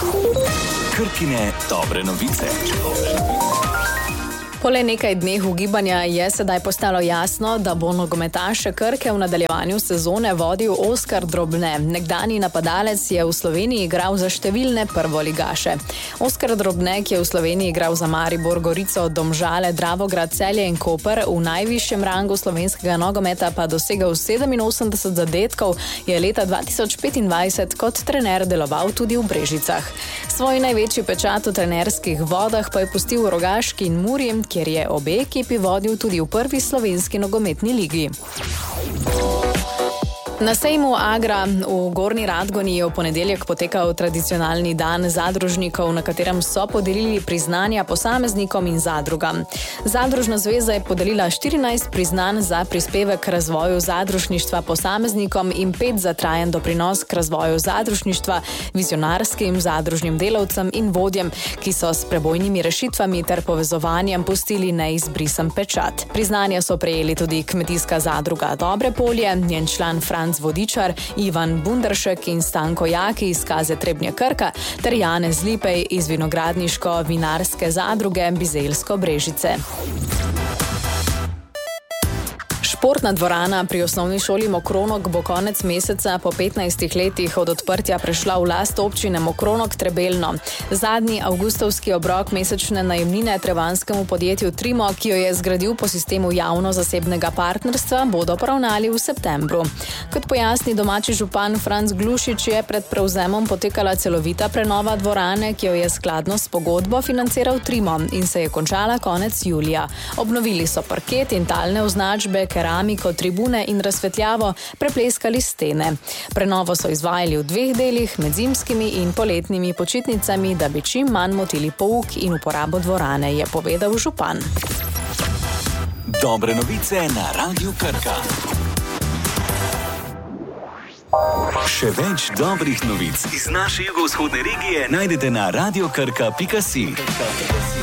Krkine dobre novice. Po le nekaj dneh ugibanja je sedaj postalo jasno, da bo nogometaše Krke v nadaljevanju sezone vodil Oskar Drobne. Nekdanji napadalec je v Sloveniji igral za številne prvoligaše. Oskar Drobne, ki je v Sloveniji igral za Maribor, Gorico, Domžale, Dravograd, Celje in Koper, v najvišjem rangu slovenskega nogometa pa dosegel 87 zadetkov, je leta 2025 kot trener deloval tudi v Brežicah. Svoj največji pečat v trenerskih vodah pa je pustil v Rogaški in Muri, kjer je obe ekipi vodil tudi v prvi slovenski nogometni ligi. Na sejmu Agra v Gornji Radgoni je v ponedeljek potekal tradicionalni dan zadružnikov, na katerem so podelili priznanja posameznikom in zadrugam. Zadružna zveza je podelila 14 priznanj za prispevek k razvoju zadružništva posameznikom in 5 za trajen doprinos k razvoju zadružništva vizionarskim zadružnim delavcem in vodjem, ki so s prebojnimi rešitvami ter povezovanjem pustili neizbrisen pečat. Priznanja so prejeli tudi Kmetijska zadruga Dobre Polje, njen član Franc Vodičar, Ivan Bunderšek in Stanko Jaki iz Kaze Trebnje Krka ter Janez Lipej iz vinogradniško-vinarske zadruge Bizeljsko Brežice. Športna dvorana pri osnovni šoli Mokronog bo konec meseca po 15 letih od odprtja prešla v last občine Mokronog Trebelno. Zadnji avgustovski obrok mesečne najemnine trevanskemu podjetju Trimo, ki jo je zgradil po sistemu javno-zasebnega partnerstva, bodo poravnali v septembru. Kot pojasni domači župan Franc Glušič, je pred prevzemom potekala celovita prenova dvorane, ki jo je skladno s pogodbo financiral Trimo in se je končala konec julija. Obnovili so parket in talne označbe, keramiko, tribune in razsvetljavo, prepleskali stene. Prenovo so izvajali v 2 delih med zimskimi in poletnimi počitnicami, da bi čim manj motili pouk in uporabo dvorane, je povedal župan. Dobre novice na Radiu Krka. Še več dobrih novic iz naše jugovzhodne regije najdete na radiokrka.si.